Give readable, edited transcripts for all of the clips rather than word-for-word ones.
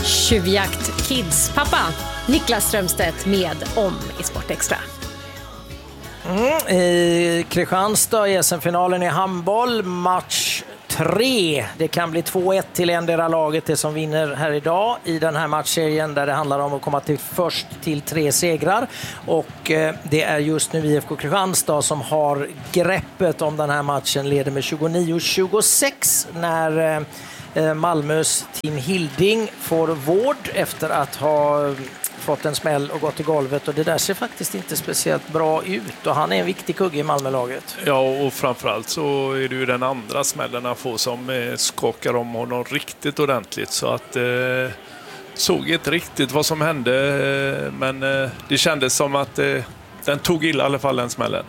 Tjuvjakt Kids pappa Niklas Strömstedt med om i Sportextra. I Kristianstad i SM-finalen i handboll, match 3. Det kan bli 2-1 till endera laget, det som vinner här idag i den här matchserien där det handlar om att komma till först till 3 segrar. Och det är just nu IFK Kristianstad som har greppet om den här matchen, leder med 29-26 när Malmös Tim Hilding får vård efter att ha fått en smäll och gått i golvet, och det där ser faktiskt inte speciellt bra ut, och han är en viktig kugge i Malmölaget. Ja, och framförallt så är det ju den andra smällen han får som skakar om honom riktigt ordentligt, så att såg inte riktigt vad som hände, men det kändes som att den tog illa i alla fall den smällen.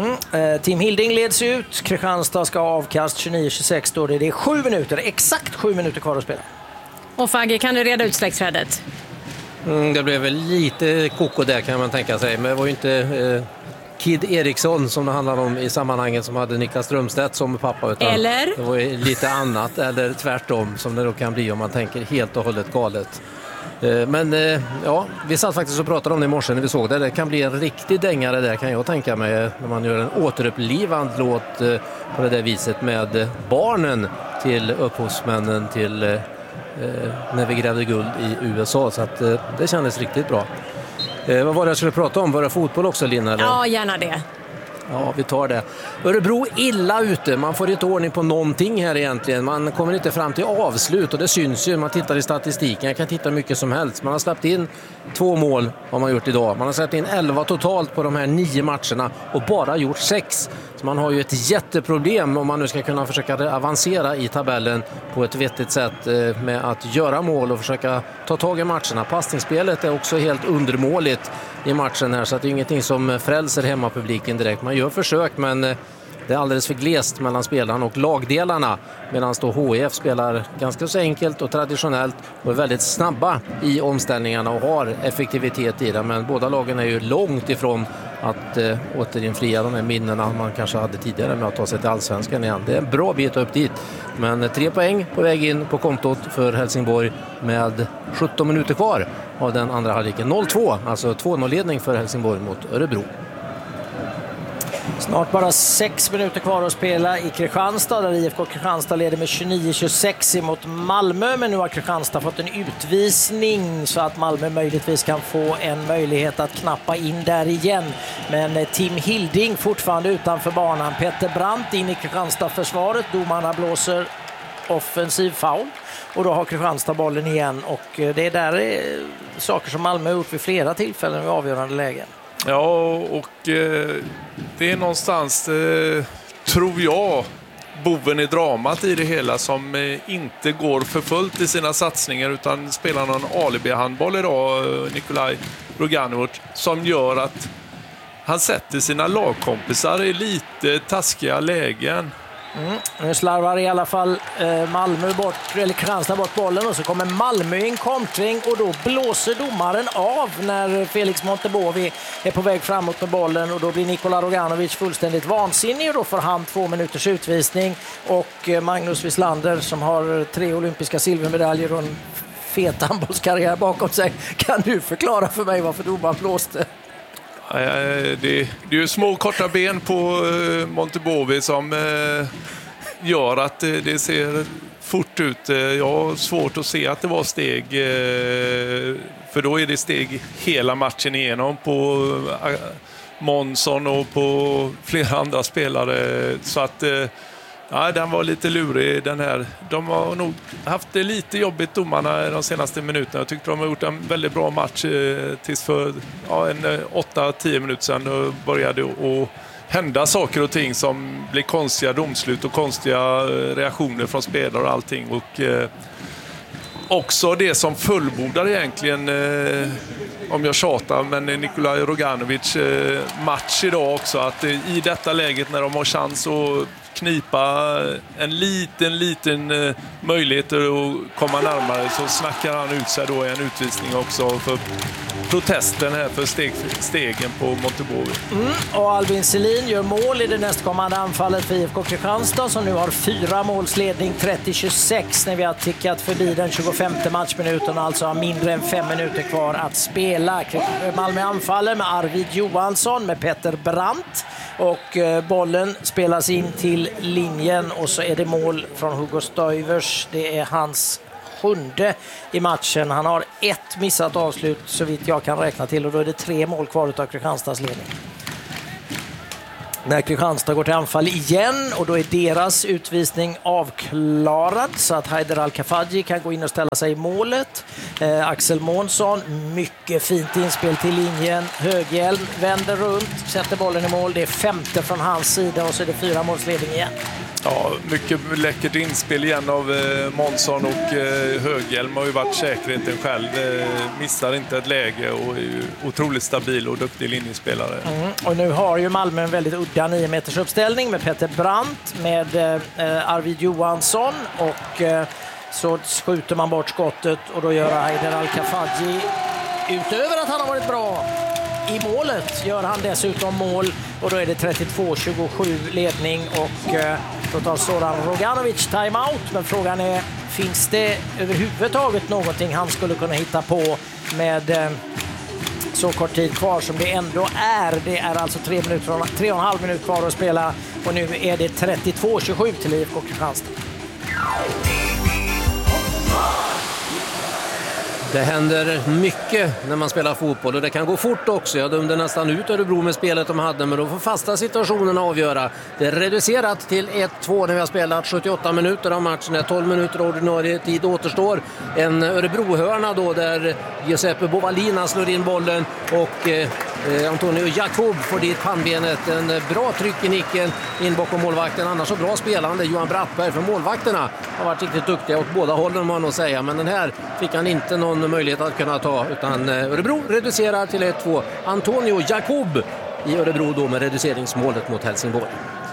Tim Hilding leds ut. Kristianstad ska avkast 29-26 då. Det är 7 minuter, exakt 7 minuter kvar att spela. Och Fagge, kan du reda ut släktträdet? Det blev väl lite koko där, kan man tänka sig, men det var ju inte Kid Eriksson som det handlar om i sammanhanget som hade Niklas Strömstedt som pappa, utan eller? Det var ju lite annat, eller tvärtom som det då kan bli om man tänker helt och hållet galet. Men ja, vi satt faktiskt och pratade om det i morse när vi såg det. Det kan bli en riktig dängare där, kan jag tänka mig, när man gör en återupplivad låt på det där viset med barnen till upphovsmännen till när vi grävde guld i USA, så att det kändes riktigt bra. Vad var det jag skulle prata om? Var det fotboll också, Lina? Eller? Ja, gärna det. Ja, vi tar det. Örebro illa ute. Man får inte ordning på någonting här egentligen. Man kommer inte fram till avslut, och det syns ju. Man tittar i statistiken. Jag kan titta mycket som helst. Man har släppt in 2 mål, har man gjort idag. Man har släppt in 11 totalt på de här 9 matcherna och bara gjort 6. Så man har ju ett jätteproblem om man nu ska kunna försöka avancera i tabellen på ett vettigt sätt med att göra mål och försöka ta tag i matcherna. Passningsspelet är också helt undermåligt i matchen här, så att det är ingenting som frälser hemmapubliken direkt. Man gör försök, men det är alldeles för glest mellan spelarna och lagdelarna, medan då HIF spelar ganska så enkelt och traditionellt och är väldigt snabba i omställningarna och har effektivitet i det, men båda lagen är ju långt ifrån att återinfria de här minnena man kanske hade tidigare med att ta sig till Allsvenskan igen. Det är en bra bit upp dit, men 3 poäng på väg in på kontot för Helsingborg med 17 minuter kvar av den andra halvleken. 0-2, alltså 2-0-ledning för Helsingborg mot Örebro. Snart bara 6 minuter kvar att spela i Kristianstad, där IFK Kristianstad leder med 29-26 mot Malmö, men nu har Kristianstad fått en utvisning så att Malmö möjligtvis kan få en möjlighet att knappa in där igen. Men Tim Hilding fortfarande utanför banan. Petter Brandt in i Kristianstad-försvaret. Domarna blåser offensiv foul, och då har Kristianstad bollen igen, och det är saker som Malmö har gjort vid flera tillfällen i avgörande lägen. Ja, och det är någonstans, tror jag, boven i dramat i det hela, som inte går för fullt i sina satsningar utan spelar någon alibi-handboll idag, Nikolaj Roganovic, som gör att han sätter sina lagkompisar i lite taskiga lägen. Nu slarvar i alla fall Malmö bort, eller Kristianstad bort bollen, och så kommer Malmö i en kontring, och då blåser domaren av när Felix Montebovi är på väg framåt med bollen, och då blir Nikola Roganovic fullständigt vansinnig, och då får han 2 minuters utvisning, och Magnus Wislander, som har 3 olympiska silvermedaljer och en fet handbollskarriär bakom sig, kan du förklara för mig varför domaren blåste? Det är ju små korta ben på Montebovi som gör att det ser fort ut. Jag har svårt att se att det var steg, för då är det steg hela matchen igenom på Månsson och på flera andra spelare, så att ja, den var lite lurig den här. De har nog haft det lite jobbigt, domarna, de senaste minuterna. Jag tyckte de har gjort en väldigt bra match tills för en 8-10 minuter sedan. Då började att hända saker och ting som blir konstiga domslut och konstiga reaktioner från spelare och allting. Och också det som fullbordar egentligen, om jag tjatar, men Nikolaj Roganovic match idag också, att i detta läget när de har chans att knipa en liten möjlighet att komma närmare, så snackar han ut sig då i en utvisning också för protesten här för stegen på Montebovi. Och Albin Selin gör mål i det nästkommande anfallet för IFK Kristianstad, som nu har 4 målsledning, 30-26 när vi har tickat förbi den 25:e matchminuten, alltså har mindre än 5 minuter kvar att spela. Malmö anfaller med Arvid Johansson, med Petter Brandt, och bollen spelas in till linjen, och så är det mål från Hugo Stuyvers. Det är hans 7:e i matchen. Han har 1 missat avslut så vitt jag kan räkna till, och då är det 3 mål kvar av Kristianstads ledning. När Kristianstad går till anfall igen, och då är deras utvisning avklarad så att Haider Al-Kafaji kan gå in och ställa sig i målet. Axel Månsson, mycket fint inspel till linjen. Höghjelm vänder runt, sätter bollen i mål. Det är 5:e från hans sida, och så är det 4 målsledning igen. Ja, mycket läckert inspel igen av Månsson, och Höghjelm har ju varit säkerheten själv. Missar inte ett läge och är ju otroligt stabil och duktig linjespelare. Och nu har ju Malmö en väldigt udda 9 meters uppställning med Petter Brandt, med Arvid Johansson, och så skjuter man bort skottet, och då gör Haider Al-Kafaji, utöver att han har varit bra i målet, gör han dessutom mål, och då är det 32-27 ledning, och då tar Zoran Roganovic timeout. Men frågan är, finns det överhuvudtaget någonting han skulle kunna hitta på med så kort tid kvar som det ändå är? Det är alltså 3,5 minuter kvar att spela, och nu är det 32-27 till IFK Kristianstad. Det händer mycket när man spelar fotboll, och det kan gå fort också. Jag dömde nästan ut Örebro med spelet de hade, men då får fasta situationerna avgöra. Det är reducerat till 1-2 när vi har spelat 78 minuter av matchen. 12 minuter ordinarie tid återstår. En Örebro-hörna då, där Giuseppe Bovalina slår in bollen, och Antonio Jacob får dit pannbenet. En bra tryck i nicken in bakom målvakten. Annars så bra spelande Johan Brattberg, för målvakterna har varit riktigt duktiga åt båda hållen, man nog säga. Men den här fick han inte någon möjlighet att kunna ta, utan Örebro reducerar till 1-2. Antonio Jacob i Örebro då med reduceringsmålet mot Helsingborg.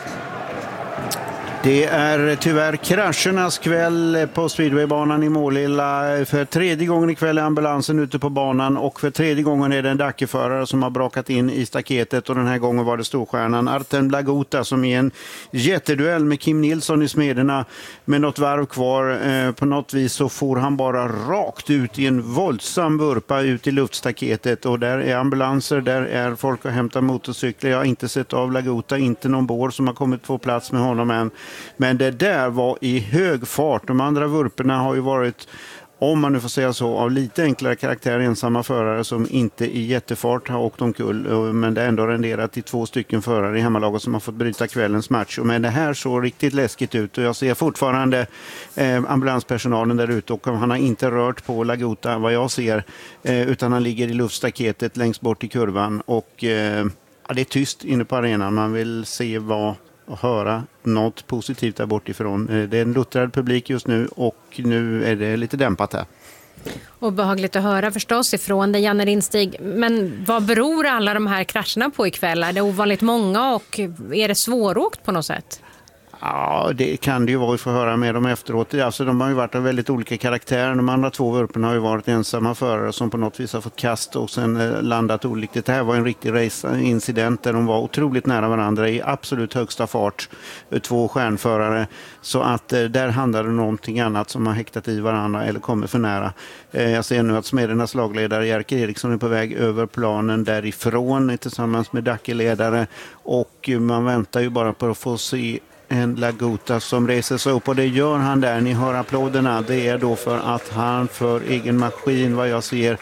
Det är tyvärr kraschernas kväll på Speedwaybanan i Målilla. För 3:e gången ikväll är ambulansen ute på banan, och för 3:e gången är det en Dackeförare som har brakat in i staketet, och den här gången var det storstjärnan Artem Blaguta som i en jätteduell med Kim Nilsson i Smederna med något varv kvar. På något vis så får han bara rakt ut i en våldsam vurpa ut i luftstaketet, och där är ambulanser, där är folk att hämta motorcyklar. Jag har inte sett av Blaguta, inte någon bår som har kommit på plats med honom än. Men det där var i hög fart. De andra vurporna har ju varit, om man nu får säga så, av lite enklare karaktär, ensamma förare som inte i jättefart har åkt omkull. Men det är ändå renderat i 2 stycken förare i hemmalaget som har fått bryta kvällens match. Men det här såg riktigt läskigt ut, och jag ser fortfarande ambulanspersonalen där ute, och han har inte rört på Blaguta vad jag ser, utan han ligger i luftstaketet längst bort i kurvan. Och ja, det är tyst inne på arenan. Man vill se och höra något positivt där bortifrån. Det är en luttrad publik just nu, och nu är det lite dämpat här. Och behagligt att höra förstås ifrån dig, Janne Rinstig. Men vad beror alla de här krascherna på ikväll? Är det ovanligt många, och är det svåråkt på något sätt? Ja, det kan det ju vara. Vi får höra med dem efteråt. Alltså, de har ju varit av väldigt olika karaktärer. De andra 2 vurporna har ju varit ensamma förare som på något vis har fått kast och sen landat olyckligt. Det här var en riktig race-incident där de var otroligt nära varandra i absolut högsta fart. 2 stjärnförare. Så att där handlar det om någonting annat som har häktat i varandra eller kommer för nära. Jag ser nu att Smedernas lagledare Jerker Eriksson är på väg över planen därifrån tillsammans med Dacke-ledare. Och man väntar ju bara på att få se en Blaguta som reser sig upp, och det gör han där. Ni hör applåderna. Det är då för att han för egen maskin, vad jag ser,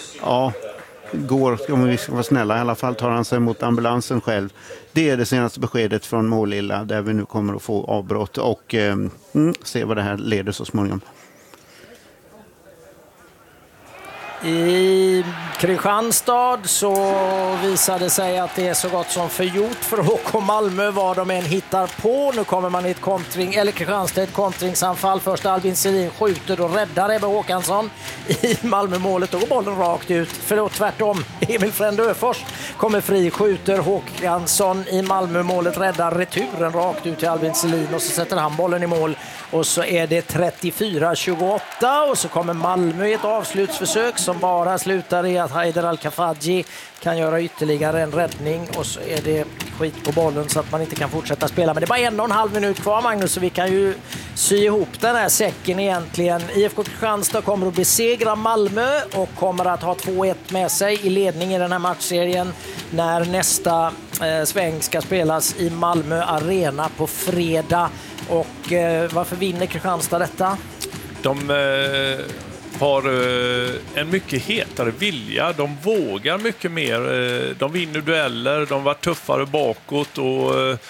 går, om vi ska vara snälla, i alla fall tar han sig mot ambulansen själv. Det är det senaste beskedet från Målilla, där vi nu kommer att få avbrott och se vad det här leder så småningom. Kristianstad så visade det sig att det är så gott som förgjort för HK Malmö vad de än hittar på. Nu kommer man i Kristianstad ett kontringsanfall. Först Albin Selin skjuter och räddar Ebbe Håkansson i Malmö-målet. Då går bollen rakt ut. Förlåt, tvärtom. Emil Frändöfors kommer fri, skjuter Håkansson i Malmö-målet, räddar returen rakt ut till Albin Selin och så sätter han bollen i mål. Och så är det 34-28 och så kommer Malmö i ett avslutsförsök som bara slutar i att Haider Al-Kafaji kan göra ytterligare en räddning och så är det skit på bollen så att man inte kan fortsätta spela. Men det är bara 1,5 minut kvar, Magnus, så vi kan ju sy ihop den här säcken egentligen. IFK Kristianstad kommer att besegra Malmö och kommer att ha 2-1 med sig i ledning i den här matchserien när nästa sväng ska spelas i Malmö Arena på fredag. Och varför vinner Kristianstad detta? De har en mycket hetare vilja. De vågar mycket mer. De vinner dueller. De var tuffare bakåt och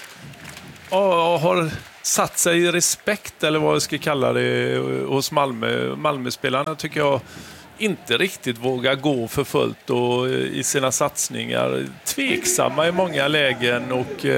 har satt sig i respekt, eller vad jag ska kalla det, hos Malmö. Malmö-spelarna tycker jag inte riktigt vågar gå för fullt och i sina satsningar. Tveksamma i många lägen och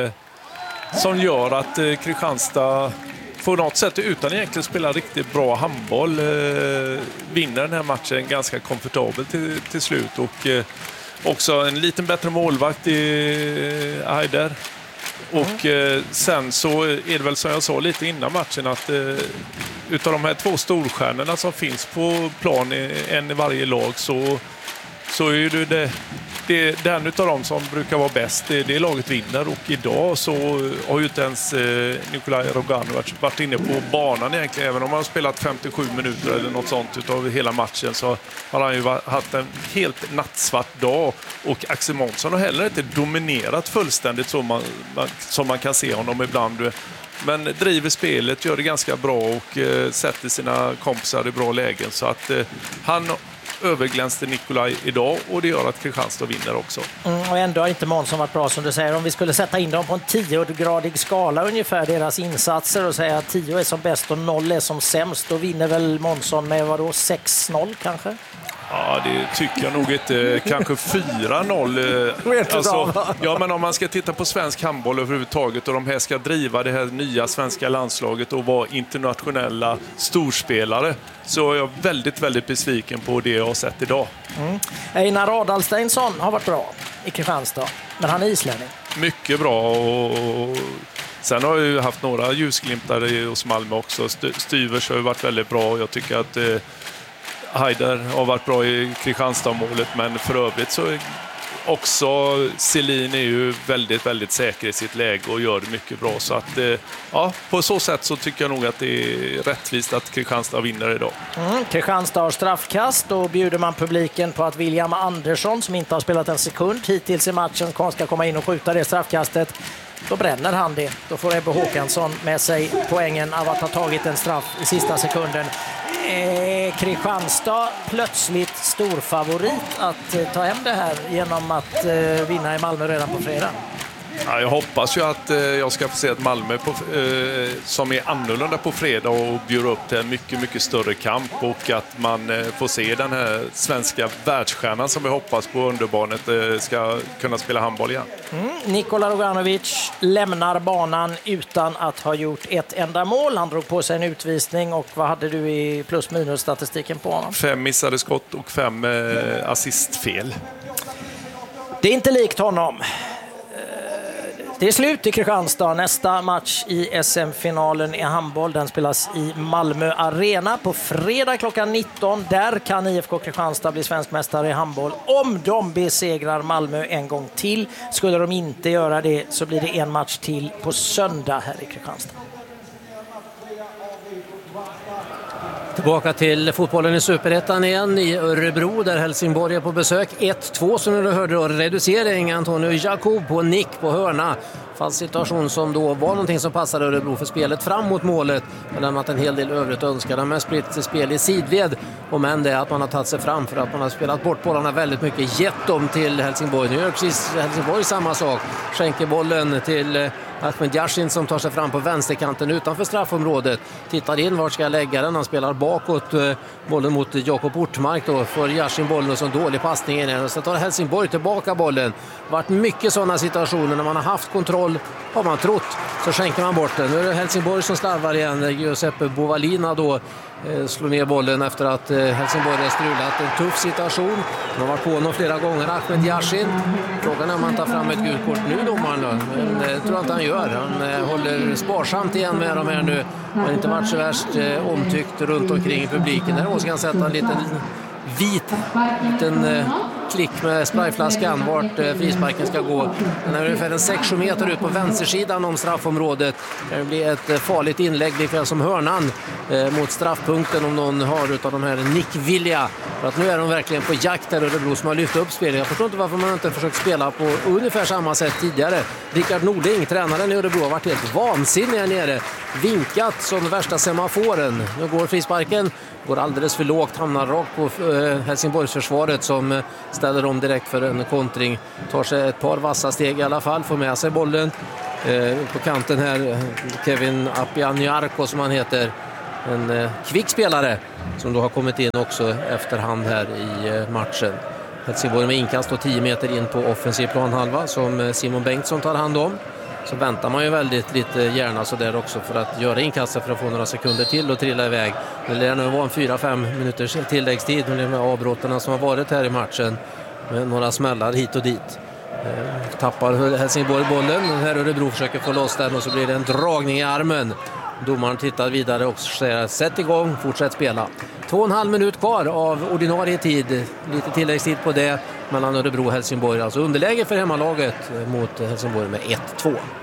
som gör att Kristianstad på något sätt utan egentligen spela riktigt bra handboll vinner den här matchen ganska komfortabelt till slut. Och också en liten bättre målvakt i Haider. Och sen så är det väl som jag sa lite innan matchen att utav de här 2 storstjärnorna som finns på plan, en i varje lag, så är det den utav dem som brukar vara bäst, det laget vinner. Och idag så har ju inte ens Nikolaj Roganovic varit inne på banan egentligen. Även om han har spelat 57 minuter eller något sånt utav hela matchen, så har han ju haft en helt nattsvart dag. Och Axel Månsson har heller inte dominerat fullständigt som man kan se honom ibland. Men driver spelet, gör det ganska bra och sätter sina kompisar i bra lägen. Så att han överglänste Nikolaj idag och det gör att Kristianstad vinner också. Och ändå har inte Månsson varit bra, som du säger. Om vi skulle sätta in dem på en 10-gradig skala ungefär, deras insatser, och säga att 10 är som bäst och 0 är som sämst, då vinner väl Månsson med 6-0 kanske? Ja, det tycker jag nog inte. Kanske 4-0. Alltså, ja, men om man ska titta på svensk handboll överhuvudtaget och de här ska driva det här nya svenska landslaget och vara internationella storspelare, så är jag väldigt, väldigt besviken på det jag har sett idag. Einar Adalsteinsson har varit bra i Kristianstad, men han är islänning. Mycket bra och sen har jag ju haft några ljusglimtar hos Malmö också. Styvers har ju varit väldigt bra och jag tycker att Haider har varit bra i Kristianstad-målet, men för övrigt så också Selin är ju väldigt, väldigt säker i sitt läge och gör det mycket bra. Så att ja, på så sätt så tycker jag nog att det är rättvist att Kristianstad vinner idag. Kristianstad har straffkast och bjuder man publiken på att William Andersson, som inte har spelat en sekund hittills i matchen, ska komma in och skjuta det straffkastet. Då bränner han det. Då får Ebbe Håkansson med sig poängen av att ha tagit en straff i sista sekunden. Kristianstad plötsligt stor favorit att ta hem det här genom att vinna i Malmö redan på fredag. Ja, jag hoppas ju att jag ska få se ett Malmö som är annorlunda på fredag och bjuder upp till en mycket, mycket större kamp och att man får se den här svenska världsstjärnan som vi hoppas på underbarnet ska kunna spela handboll igen. Nikola Roganovic lämnar banan utan att ha gjort ett enda mål. Han drog på sig en utvisning och vad hade du i plus minus statistiken på honom? 5 missade skott och 5 assistfel. Det är inte likt honom. Det är slut i Kristianstad. Nästa match i SM-finalen i handboll, den spelas i Malmö Arena på fredag klockan 19. Där kan IFK Kristianstad bli svensk mästare i handboll om de besegrar Malmö en gång till. Skulle de inte göra det så blir det en match till på söndag här i Kristianstad. Tillbaka till fotbollen i Superettan igen i Örebro där Helsingborg är på besök. 1-2 som du hörde då, reducering. Antonio Jacob på nick på hörna Fast situation som då var någonting som passade Örebro för spelet fram mot målet. Men lämnat en hel del övrigt önskade med spritt spel i sidled. Och men det är att man har tagit sig fram för att man har spelat bort bollarna väldigt mycket. Gett dem till Helsingborg. Nu gör precis Helsingborg samma sak. Skänker bollen till Ahmed Yashin som tar sig fram på vänsterkanten utanför straffområdet. Tittar in, var ska jag lägga den? Han spelar bakåt bollen mot Jakob Ortmark då. För Yashin bollen och så en dålig passning in. Och så tar Helsingborg tillbaka bollen. Varit mycket sådana situationer när man har haft kontroll, har man trott, så skänker man bort den. Nu är det Helsingborg som slarvar igen. Giuseppe Bovalina då slår ner bollen efter att Helsingborg har strulat. En tuff situation. De har varit på honom flera gånger. Ahmed Yashin. Frågan är om han tar fram ett gult kort nu, domaren då. Men det tror jag inte han gör. Han håller sparsamt igen med dem här nu. Han har inte varit så värst omtyckt runt omkring i publiken. Däremot ska han sätta en liten klick med sprayflaskan vart frisparken ska gå. Den är ungefär 6 meter ut på vänstersidan om straffområdet. Det kan bli ett farligt inlägg likväl som hörnan mot straffpunkten om någon har utav de här nickvilliga. För att nu är de verkligen på jakt där Örebro som har lyft upp spelet. Jag förstår inte varför man inte försökt spela på ungefär samma sätt tidigare. Rickard Nordling, tränaren i Örebro, har varit helt vansinnig här nere. Vinkat som värsta semaforen. Nu går frisparken. Går alldeles för lågt, hamnar rakt på Helsingborgsförsvaret som ställer om direkt för en kontring. Tar sig ett par vassa steg i alla fall, får med sig bollen. På kanten här, Kevin Apianiarko som han heter. En kvick spelare som då har kommit in också efterhand här i matchen. Helsingborg med inkast och 10 meter in på offensiv planhalva som Simon Bengtsson tar hand om. Så väntar man ju väldigt lite gärna så där också för att göra inkastet för att få några sekunder till och trilla iväg. Det lär nu vara en 4-5 minuters tilläggstid med de avbrotten som har varit här i matchen med några smällar hit och dit. Tappar Helsingborg bollen. Här Örebro försöker få loss den och så blir det en dragning i armen. Domaren tittar vidare och säger sätt igång, fortsätt spela. 2,5 minut kvar av ordinarie tid. Lite tilläggstid på det mellan Örebro och Helsingborg. Alltså underläge för hemmalaget mot Helsingborg med 1-2.